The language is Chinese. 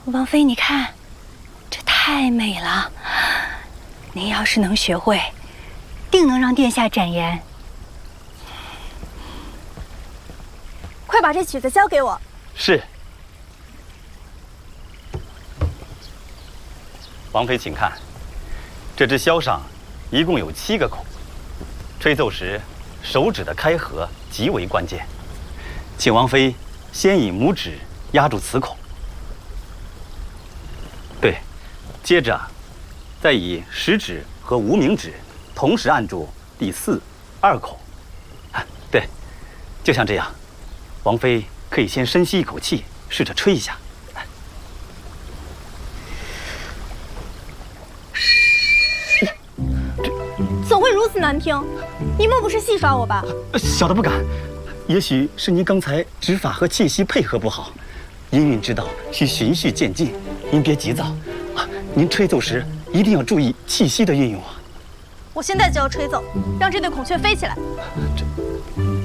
王妃，你看，这太美了。您要是能学会，定能让殿下展颜。 快把这曲子交给我。 是。王妃，请看，这支箫上一共有7个孔，吹奏时手指的开合极为关键。请王妃先以拇指压住此孔，对，接着再以食指和无名指同时按住第4、2孔。对，就像这样。王妃可以先深吸一口气，试着吹一下。 怎会如此难听？你莫不是戏耍我吧？ 小的不敢，也许是您刚才指法和气息配合不好。音韵之道需循序渐进，您别急躁啊！您吹奏时一定要注意气息的运用啊！ 我现在就要吹奏，让这对孔雀飞起来。